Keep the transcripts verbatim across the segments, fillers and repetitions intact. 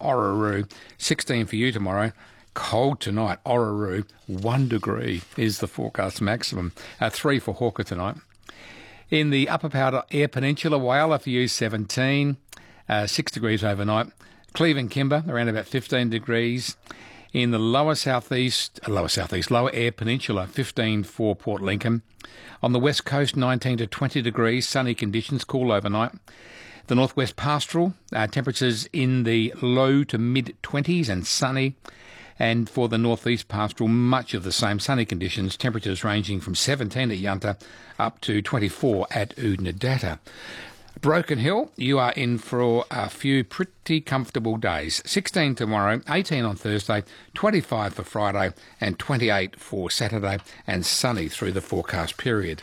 Orroroo. sixteen for you tomorrow. Cold tonight, Orroroo. One degree is the forecast maximum. Uh, three for Hawker tonight. In the Upper Powder Air Peninsula, Whyalla for you, seventeen. Uh, six degrees overnight. Cleveland Kimber, around about fifteen degrees. In the lower southeast, uh, lower southeast, lower Air Peninsula, fifteen for Port Lincoln. On the west coast, nineteen to twenty degrees, sunny conditions, cool overnight. The northwest pastoral, uh, temperatures in the low to mid-twenties and sunny. And for the northeast pastoral, much of the same sunny conditions, temperatures ranging from seventeen at Yunta up to twenty-four at Oodnadatta. Broken Hill, you are in for a few pretty comfortable days. sixteen tomorrow, eighteen on Thursday, twenty-five for Friday and twenty-eight for Saturday, and sunny through the forecast period.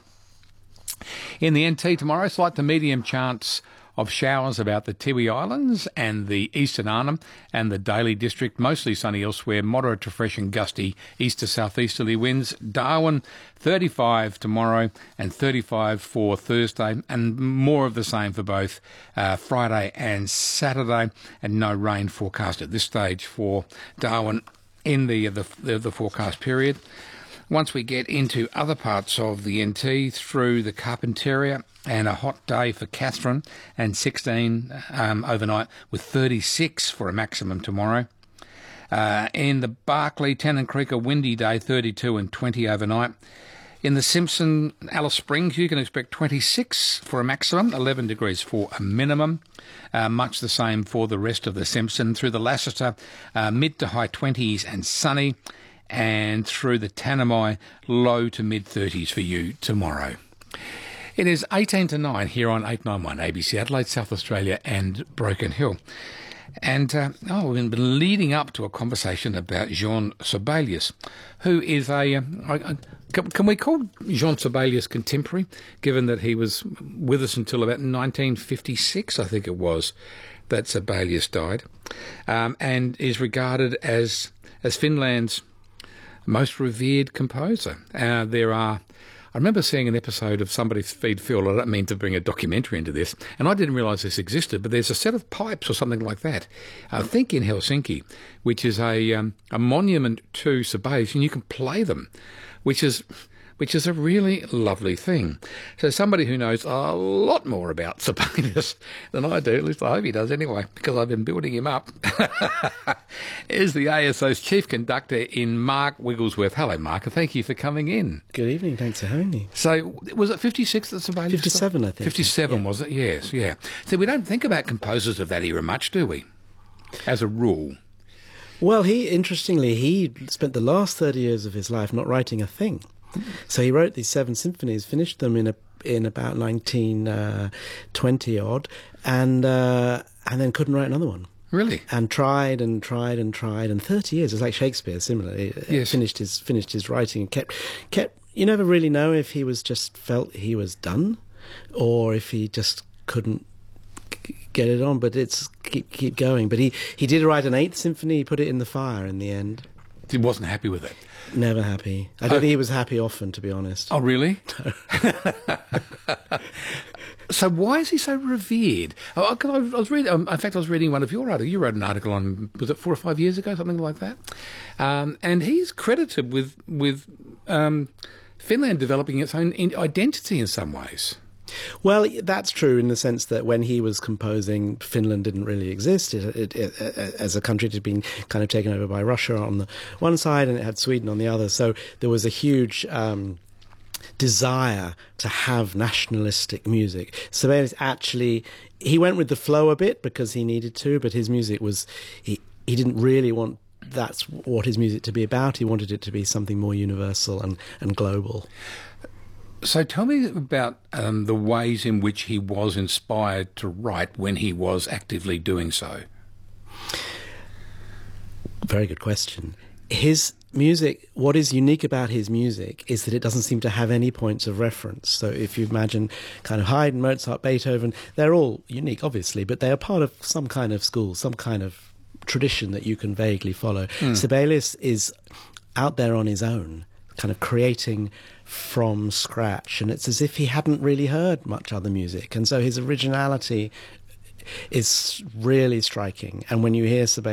In the N T tomorrow, slight to medium chance of showers about the Tiwi Islands and the Eastern Arnhem and the Daly District, mostly sunny elsewhere, moderate to fresh and gusty east to southeasterly winds. Darwin, thirty-five tomorrow and thirty-five for Thursday, and more of the same for both uh, Friday and Saturday, and no rain forecast at this stage for Darwin in the, the, the, the forecast period. Once we get into other parts of the N T through the Carpentaria, and a hot day for Katherine, and sixteen um, overnight with thirty-six for a maximum tomorrow. Uh, in the Barkly, Tennant Creek, a windy day, thirty-two and twenty overnight. In the Simpson, Alice Springs, you can expect twenty-six for a maximum, eleven degrees for a minimum. Uh, much the same for the rest of the Simpson. Through the Lassiter, uh, mid to high twenties and sunny. And through the Tanami, low to mid-thirties for you tomorrow. It is eighteen to nine here on eight ninety-one A B C Adelaide, South Australia and Broken Hill. And, uh, oh, we've been leading up to a conversation about Jean Sibelius, who is a... Uh, I, can, can we call Jean Sibelius contemporary, given that he was with us until about nineteen fifty-six, I think it was, that Sibelius died, um, and is regarded as, as Finland's most revered composer. Uh, there are... I remember seeing an episode of Somebody's Feed Phil. I don't mean to bring a documentary into this, and I didn't realise this existed, but there's a set of pipes or something like that, I think in Helsinki, which is a um, a monument to Sibelius, and you can play them, which is which is a really lovely thing. So somebody who knows a lot more about Sibelius than I do, at least I hope he does anyway, because I've been building him up, is the A S O's chief conductor in Mark Wigglesworth. Hello, Mark, and thank you for coming in. Good evening, thanks for having me. So, was it fifty-six that Sibelius fifty-seven, started? I think. fifty-seven, yeah. Was it? Yes, yeah. So we don't think about composers of that era much, do we? As a rule. Well, he, interestingly, he spent the last thirty years of his life not writing a thing. So he wrote these seven symphonies, finished them in a in about nineteen twenty odd, and uh, and then couldn't write another one. Really? And tried and tried and tried, and thirty years. It's like Shakespeare, similarly. Yes. Finished his finished his writing and kept kept. You never really know if he was just felt he was done, or if he just couldn't get it on. But it's keep keep going. But he he did write an eighth symphony. He put it in the fire in the end. He wasn't happy with it. Never happy. I don't oh. think he was happy often, to be honest. Oh, really? So why is he so revered? Oh, I was reading. Um, in fact, I was reading one of your articles. You wrote an article on, was it four or five years ago, something like that? Um, and he's credited with with um, Finland developing its own identity in some ways. Well, that's true in the sense that when he was composing, Finland didn't really exist. It, it, it, as a country, it had been kind of taken over by Russia on the one side, and it had Sweden on the other. So there was a huge um, desire to have nationalistic music. Sibelius actually, he went with the flow a bit because he needed to, but his music was, he, he didn't really want that's what his music to be about. He wanted it to be something more universal and, and global. So tell me about um, the ways in which he was inspired to write when he was actively doing so. Very good question. His music, what is unique about his music is that it doesn't seem to have any points of reference. So if you imagine kind of Haydn, Mozart, Beethoven, they're all unique, obviously, but they are part of some kind of school, some kind of tradition that you can vaguely follow. Mm. Sibelius is out there on his own, kind of creating from scratch, and it's as if he hadn't really heard much other music, and so his originality is really striking. And when you hear Sibelius